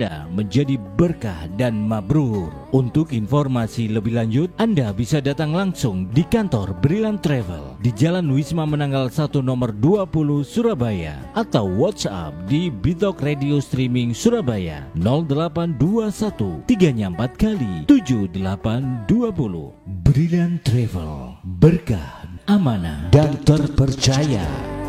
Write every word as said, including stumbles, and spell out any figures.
menjadi berkah dan mabrur. Untuk informasi lebih lanjut, Anda bisa datang langsung di kantor Brilliant Travel di Jalan Wisma Menanggal satu nomor dua puluh Surabaya, atau WhatsApp di Bitok Radio Streaming Surabaya nol delapan dua satu tiga empat kali tujuh delapan dua nol. Brilliant Travel, berkah, amanah dan terpercaya.